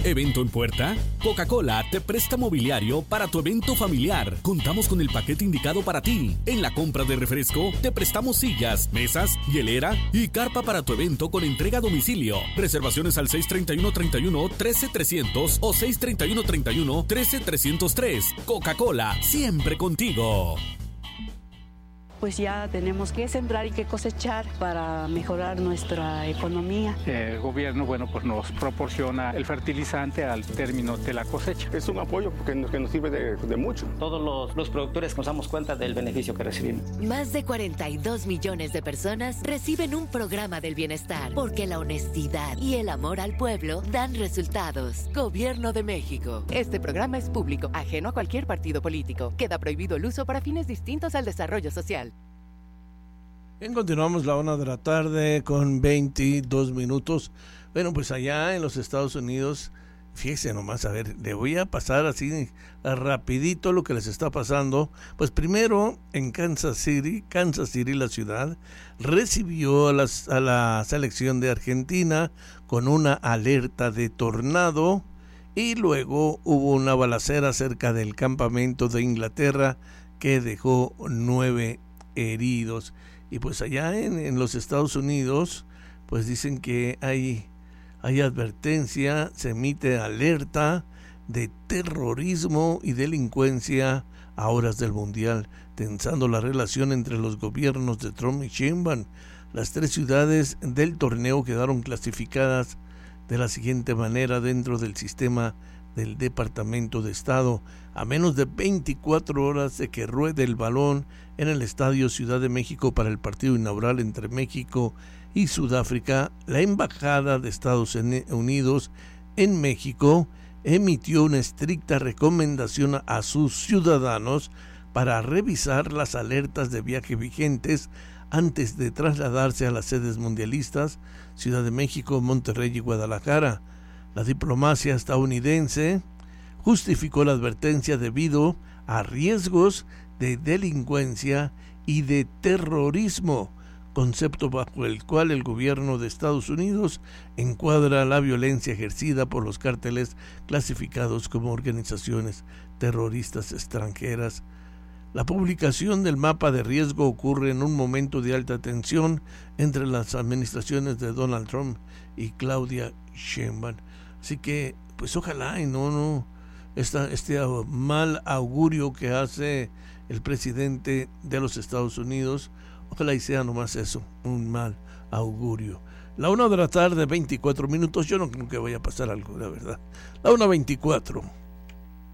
¿Evento en puerta? Coca-Cola te presta mobiliario para tu evento familiar. Contamos con el paquete indicado para ti. En la compra de refresco, te prestamos sillas, mesas, hielera y carpa para tu evento con entrega a domicilio. Reservaciones al 631-31-13-300 o 631-31-13-303. Coca-Cola, siempre contigo. Pues ya tenemos que sembrar y que cosechar para mejorar nuestra economía. El gobierno, pues nos proporciona el fertilizante al término de la cosecha. Es un apoyo que nos sirve de mucho. Todos los productores nos damos cuenta del beneficio que recibimos. Más de 42 millones de personas reciben un programa del bienestar, porque la honestidad y el amor al pueblo dan resultados. Gobierno de México. Este programa es público, ajeno a cualquier partido político. Queda prohibido el uso para fines distintos al desarrollo social. Bien, continuamos la 1 de la tarde con 22 minutos. Bueno, pues allá en los Estados Unidos, fíjese nomás, a ver, le voy a pasar así rapidito lo que les está pasando. Pues primero, en Kansas City, la ciudad, recibió a la selección de Argentina con una alerta de tornado, y luego hubo una balacera cerca del campamento de Inglaterra que dejó 9 heridos. Y pues allá en los Estados Unidos, pues dicen que hay advertencia, se emite alerta de terrorismo y delincuencia a horas del Mundial, tensando la relación entre los gobiernos de Trump y Sheinbaum. Las 3 ciudades del torneo quedaron clasificadas de la siguiente manera dentro del sistema del Departamento de Estado: a menos de 24 horas de que ruede el balón en el Estadio Ciudad de México para el partido inaugural entre México y Sudáfrica, la Embajada de Estados Unidos en México emitió una estricta recomendación a sus ciudadanos para revisar las alertas de viaje vigentes antes de trasladarse a las sedes mundialistas, Ciudad de México, Monterrey y Guadalajara. La diplomacia estadounidense justificó la advertencia debido a riesgos de delincuencia y de terrorismo, concepto bajo el cual el gobierno de Estados Unidos encuadra la violencia ejercida por los cárteles clasificados como organizaciones terroristas extranjeras. La publicación del mapa de riesgo ocurre en un momento de alta tensión entre las administraciones de Donald Trump y Claudia Sheinbaum. Así que, pues ojalá y no este mal augurio que hace el presidente de los Estados Unidos, ojalá y sea nomás eso, un mal augurio. La 1 de la tarde, 24 minutos, yo no creo que vaya a pasar algo, la verdad. La 1:24.